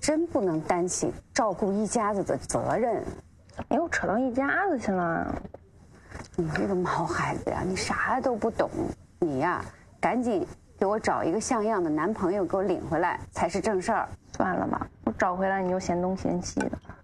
真不能担起照顾一家子的责任。 哎，又扯到一家子去了。 你这个毛孩子呀，你啥都不懂。你呀，赶紧给我找一个像样的男朋友给我领回来才是正事儿。 算了吧，我找回来你又嫌东嫌西的。